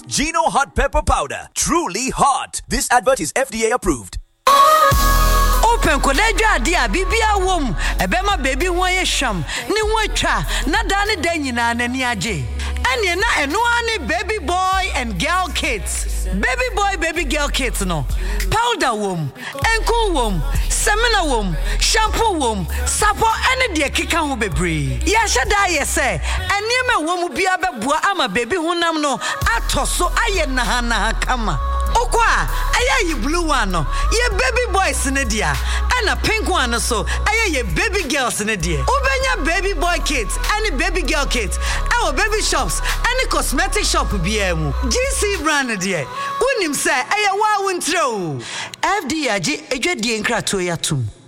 Gino hot pepper powder. Truly hot. This advert is FDA approved. Open koleja dia bibia wom ebema baby ho ye hwam ne ho atwa na da ne da nyina na ni age ene na eno ani baby boy and girl kits baby boy baby girl kits no powder wom enko wom semina wom shampoo wom sapo ene de keka ho bebre ya hyada ye se ene ma wom bia beboa ama baby honam no atoso aye na ha kama Okwa, aye blue one no. Ye baby boys in dia. And a pink one so. Aye ye baby girls in dia. Ubenya baby boy kits, any baby girl kits. Our baby shops, any cosmetic shop BM. GC brand dia. Unim say aye wa wintro. FDAG eje di enkra to yatum.